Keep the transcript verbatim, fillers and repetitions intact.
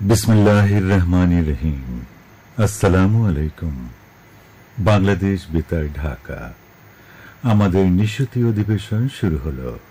বিসমিল্লাহির রহমানির রহিম। আসসালামু আলাইকুম। বাংলাদেশ বেতার ঢাকা, আমাদের নিশতি অধিবেশন শুরু হলো।